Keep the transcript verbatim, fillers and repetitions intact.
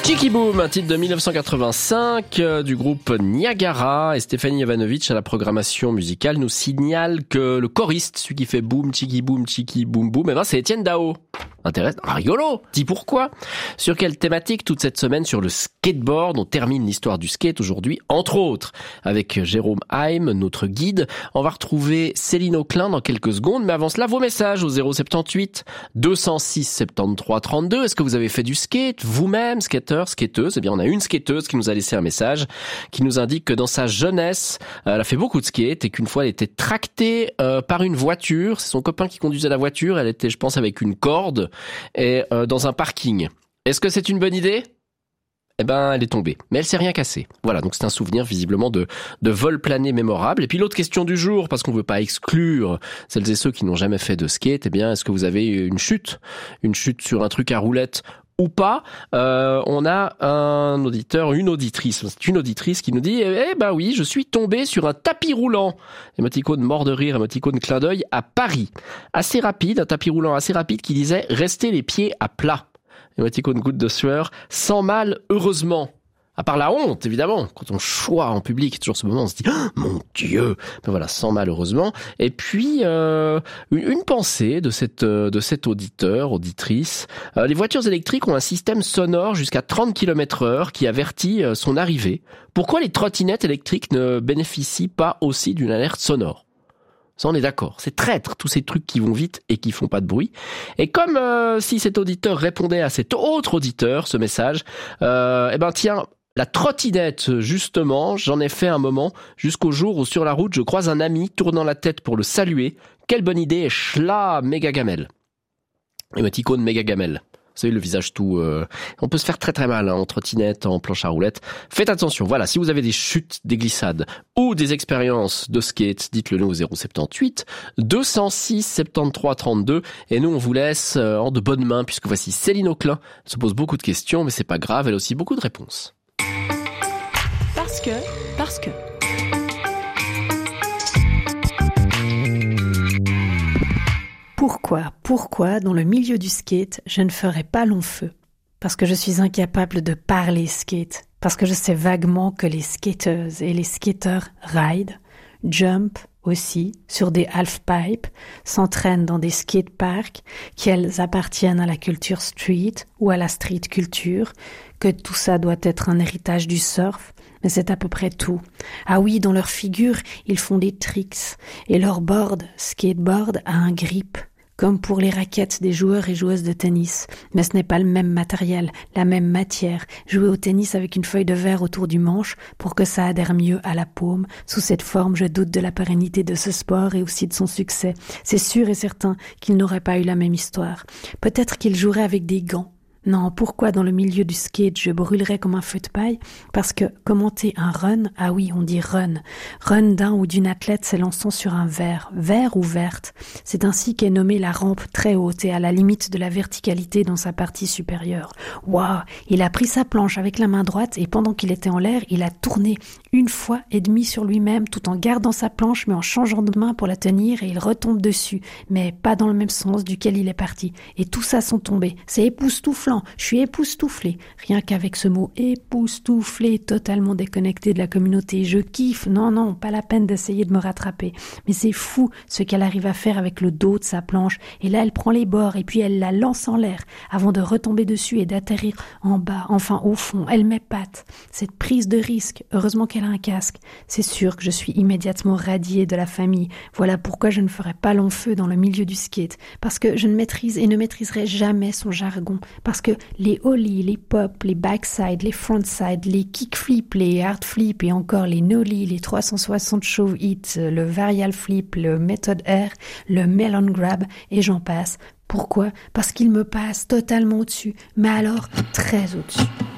Tiki Boom, un titre de dix-neuf cent quatre-vingt-cinq euh, du groupe Niagara, et Stéphanie Jovanovic à la programmation musicale nous signale que le choriste, celui qui fait boom, tiki boom, tiki boom boom, eh ben c'est Étienne Dao. Intéressant, ah, rigolo. Dis pourquoi. Sur quelle thématique toute cette semaine? Sur le skateboard. On termine l'histoire du skate aujourd'hui, entre autres, avec Jérôme Haim, notre guide. On va retrouver Céline Auclin dans quelques secondes, mais avant cela, vos messages au zéro soixante-dix-huit deux cent six soixante-treize trente-deux. Est-ce que vous avez fait du skate vous-même, skateur, skateuse? Eh bien, on a une skateuse qui nous a laissé un message qui nous indique que dans sa jeunesse, elle a fait beaucoup de skate et qu'une fois elle était tractée euh, par une voiture. C'est son copain qui conduisait la voiture. Elle était, je pense, avec une corde et euh, dans un parking. Est-ce que c'est une bonne idée? Eh ben, elle est tombée. Mais elle s'est rien cassée. Voilà, donc c'est un souvenir visiblement de, de vol plané mémorable. Et puis l'autre question du jour, parce qu'on veut pas exclure celles et ceux qui n'ont jamais fait de skate, eh bien, est-ce que vous avez une chute? Une chute sur un truc à roulette ou pas? euh, On a un auditeur, une auditrice, c'est une auditrice qui nous dit, eh ben oui, je suis tombé sur un tapis roulant. Émoticône mort de rire, émoticône clin d'œil à Paris. Assez rapide, un tapis roulant assez rapide qui disait, restez les pieds à plat. Émoticône goutte de sueur, sans mal, heureusement. À part la honte, évidemment. Quand on choisit en public, toujours ce moment, on se dit oh, « Mon Dieu !» Ben voilà, sans malheureusement. Et puis, euh, une, une pensée de cette de cet auditeur, auditrice. Euh, les voitures électriques ont un système sonore jusqu'à trente kilomètres heure qui avertit euh, son arrivée. Pourquoi les trottinettes électriques ne bénéficient pas aussi d'une alerte sonore? Ça, on est d'accord. C'est traître, tous ces trucs qui vont vite et qui font pas de bruit. Et comme euh, si cet auditeur répondait à cet autre auditeur, ce message, euh, eh ben tiens, la trottinette, justement, j'en ai fait un moment, jusqu'au jour où sur la route, je croise un ami tournant la tête pour le saluer. Quelle bonne idée, schla, méga gamelle. Émoticône méga gamelle. Vous savez, le visage tout... Euh... On peut se faire très très mal hein, en trottinette, en planche à roulettes. Faites attention, voilà, si vous avez des chutes, des glissades ou des expériences de skate, dites-le nous au zéro soixante-dix-huit deux cent six soixante-treize trente-deux. Et nous, on vous laisse euh, en de bonnes mains, puisque voici Céline Auclin. Elle se pose beaucoup de questions, mais c'est pas grave, elle a aussi beaucoup de réponses. Parce que... Parce que... Pourquoi, pourquoi, dans le milieu du skate, je ne ferai pas long feu? Parce que je suis incapable de parler skate. Parce que je sais vaguement que les skateuses et les skateurs ride, jump aussi, sur des half-pipes, s'entraînent dans des skateparks, qu'elles appartiennent à la culture street ou à la street culture, que tout ça doit être un héritage du surf. Mais c'est à peu près tout. Ah oui, dans leur figure, ils font des tricks. Et leur board, skateboard, a un grip, comme pour les raquettes des joueurs et joueuses de tennis. Mais ce n'est pas le même matériel, la même matière. Jouer au tennis avec une feuille de verre autour du manche pour que ça adhère mieux à la paume. Sous cette forme, je doute de la pérennité de ce sport et aussi de son succès. C'est sûr et certain qu'il n'aurait pas eu la même histoire. Peut-être qu'il jouerait avec des gants. Non, pourquoi dans le milieu du skate je brûlerais comme un feu de paille? Parce que commenter un run, ah oui, on dit run, run d'un ou d'une athlète s'élançant sur un verre, vert ou verte. C'est ainsi qu'est nommée la rampe très haute et à la limite de la verticalité dans sa partie supérieure. Waouh, il a pris sa planche avec la main droite et pendant qu'il était en l'air, il a tourné une fois et demie sur lui-même tout en gardant sa planche mais en changeant de main pour la tenir et il retombe dessus, mais pas dans le même sens duquel il est parti. Et tout ça sont tombés. C'est époustouflant. Je suis époustouflée. Rien qu'avec ce mot époustouflé, totalement déconnecté de la communauté. Je kiffe. Non, non, pas la peine d'essayer de me rattraper. Mais c'est fou ce qu'elle arrive à faire avec le dos de sa planche. Et là, elle prend les bords et puis elle la lance en l'air avant de retomber dessus et d'atterrir en bas, enfin au fond. Elle met patte. Cette prise de risque. Heureusement qu'elle a un casque. C'est sûr que je suis immédiatement radiée de la famille. Voilà pourquoi je ne ferai pas long feu dans le milieu du skate. Parce que je ne maîtrise et ne maîtriserai jamais son jargon. Parce que les ollies, les pop, les backside, les frontside, les kickflips, les hard flips et encore les nollies, les trois cent soixante shove hits, le varial flip, le method air, le melon grab et j'en passe. Pourquoi? Parce qu'il me passe totalement au-dessus, mais alors très au-dessus.